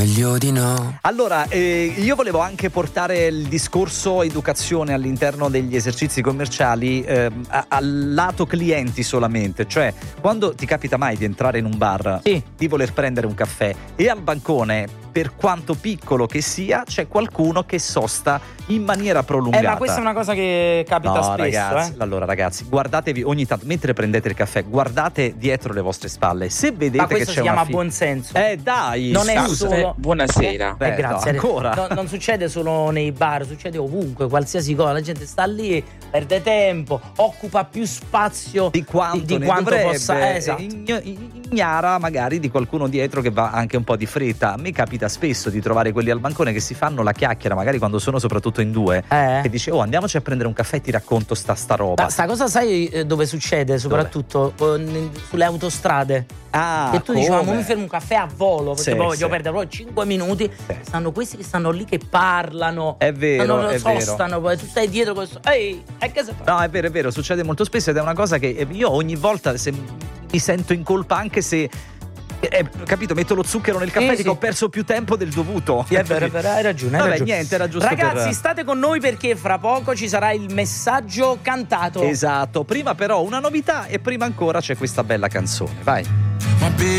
Meglio di no. Allora, io volevo anche portare il discorso educazione all'interno degli esercizi commerciali al lato clienti solamente, cioè quando ti capita mai di entrare in un bar, Sì. di voler prendere un caffè e al bancone, per quanto piccolo che sia, c'è qualcuno che sosta in maniera prolungata. Ma questa è una cosa che capita No, spesso, ragazzi, allora ragazzi, guardatevi ogni tanto, mentre prendete il caffè, guardate dietro le vostre spalle. Se vedete Ma che questo c'è si chiama una buonsenso. dai, Non è scusa. solo. Buonasera. Grazie. Ancora. Non succede solo nei bar, succede ovunque, qualsiasi cosa. La gente sta lì, perde tempo, occupa più spazio di quanto, ne dovrebbe, possa. Esatto. Ignara magari di qualcuno dietro che va anche un po' di fretta. A me capita spesso di trovare quelli al bancone che si fanno la chiacchiera, magari quando sono soprattutto in due, e dice: oh, andiamoci a prendere un caffè e ti racconto sta roba. Sta cosa sai dove succede? Soprattutto sulle autostrade. E tu dici: ma mi fermo un caffè a volo, perché poi voglio perdere proprio 5 minuti. Stanno questi che stanno lì che parlano, è vero, è sostano, poi tu stai dietro questo. Ehi, e che si fa? No, è vero, succede molto spesso ed è una cosa che io ogni volta mi sento in colpa, anche se capito, metto lo zucchero nel caffè e dico: ho perso più tempo del dovuto. Sì, è vero, hai ragione. Vabbè, niente, era giusto. Ragazzi, state con noi perché fra poco ci sarà il messaggio cantato. Esatto, prima però una novità e prima ancora c'è questa bella canzone. Vai.